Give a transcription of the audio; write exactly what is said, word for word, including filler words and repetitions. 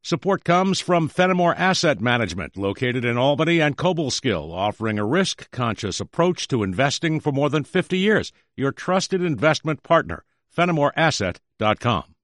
Support comes from Fenimore Asset Management, located in Albany and Cobleskill, offering a risk-conscious approach to investing for more than fifty years. Your trusted investment partner, Fenimore Asset dot com.